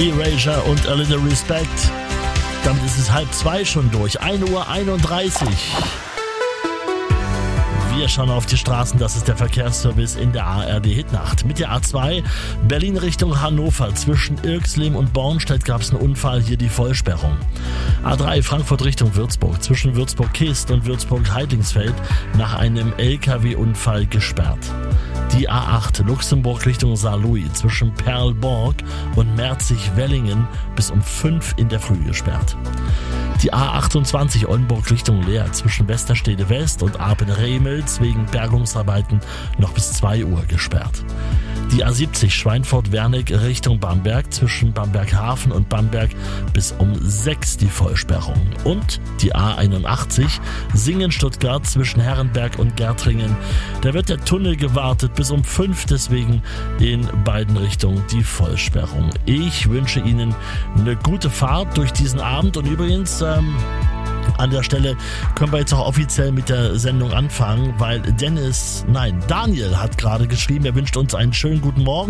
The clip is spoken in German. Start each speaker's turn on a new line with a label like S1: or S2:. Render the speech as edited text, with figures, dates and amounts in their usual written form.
S1: Erasure und A Little Respect. Damit ist es 1:30 schon durch. 1:31 Uhr. Wir schauen auf die Straßen, das ist der Verkehrsservice in der ARD-Hitnacht. Mit der A2 Berlin Richtung Hannover. Zwischen Irxleben und Bornstedt gab es einen Unfall, hier die Vollsperrung. A3 Frankfurt Richtung Würzburg. Zwischen Würzburg-Kist und Würzburg-Heidlingsfeld nach einem LKW-Unfall gesperrt. Die A8 Luxemburg Richtung Saarlouis zwischen Perlborg und Merzig-Wellingen bis um 5 in der Früh gesperrt. Die A28 Oldenburg Richtung Leer zwischen Westerstede West und Apen-Remels wegen Bergungsarbeiten noch bis 2 Uhr gesperrt. Die A70 Schweinfurt-Wernig Richtung Bamberg zwischen Bamberg-Hafen und Bamberg bis um 6 die Vollsperrung. Und die A81 Singen-Stuttgart zwischen Herrenberg und Gärtringen. Da wird der Tunnel gewartet bis um 5, deswegen in beiden Richtungen die Vollsperrung. Ich wünsche Ihnen eine gute Fahrt durch diesen Abend und übrigens an der Stelle können wir jetzt auch offiziell mit der Sendung anfangen, weil Daniel hat gerade geschrieben, er wünscht uns einen schönen guten Morgen.